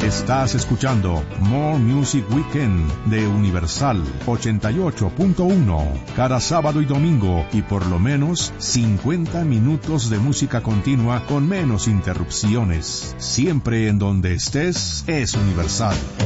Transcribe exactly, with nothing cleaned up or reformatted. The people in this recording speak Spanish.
Estás escuchando More Music Weekend de Universal ochenta y ocho punto uno. Cada sábado y domingo y por lo menos cincuenta minutos de música continua con menos interrupciones. Siempre en donde estés es Universal.